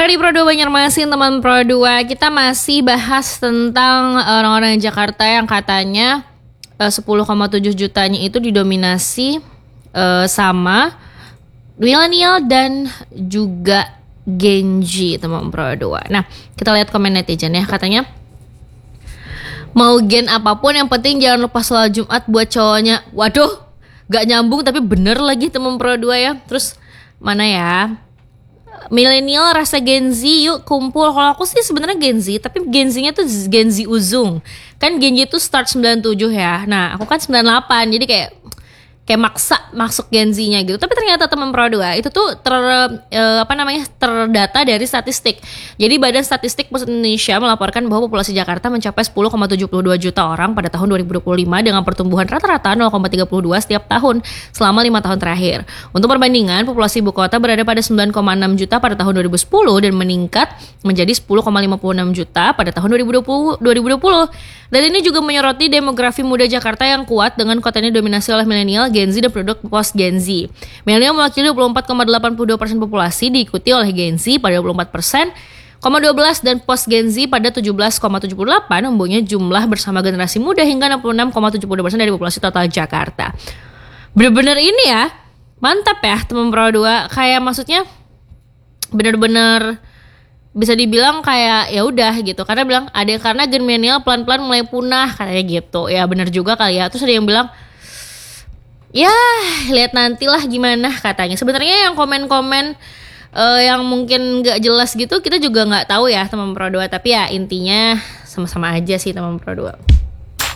Karena di Pro 2 Banjarmasin, teman Pro 2, kita masih bahas tentang orang-orang Jakarta yang katanya 10,7 jutanya itu didominasi sama milenial dan juga Gen Z, teman Pro 2. Nah, kita lihat komen netizen ya, katanya mau gen apapun yang penting jangan lupa sholat Jumat buat cowoknya. Waduh, gak nyambung tapi bener lagi teman Pro 2 ya. Terus mana ya? Milenial rasa Gen Z, yuk kumpul. Kalau aku sih sebenarnya Gen Z, tapi Gen Z-nya tuh Gen Z Uzung. Kan Gen Z tuh start 97 ya. Nah, aku kan 98, jadi kayak maksa masuk Gen Z-nya gitu. Tapi ternyata teman Pro 2 itu tuh terdata dari statistik. Jadi Badan Statistik Pusat Indonesia melaporkan bahwa populasi Jakarta mencapai 10,72 juta orang pada tahun 2025 dengan pertumbuhan rata-rata 0,32 setiap tahun selama 5 tahun terakhir. Untuk perbandingan, populasi ibu kota berada pada 9,6 juta pada tahun 2010 dan meningkat menjadi 10,56 juta pada tahun 2020. Dan ini juga menyoroti demografi muda Jakarta yang kuat dengan kotanya dominasi oleh milenial, Gen Z, dan produk post Gen Z. Milenial mewakili 24,82% populasi, diikuti oleh Gen Z pada 24,12% dan post Gen Z pada 17,78%, mempunyai jumlah bersama generasi muda hingga 66,72% dari populasi total Jakarta. Bener-bener ini ya, mantap ya teman Pro 2. Kayak maksudnya bener-bener bisa dibilang kayak ya udah gitu, karena bilang karena gen milenial pelan-pelan mulai punah katanya gitu. Ya benar juga kali ya. Terus ada yang bilang ya lihat nantilah gimana katanya. Sebenarnya yang komen-komen yang mungkin nggak jelas gitu kita juga nggak tahu ya teman Pro 2, tapi ya intinya sama-sama aja sih teman Pro 2.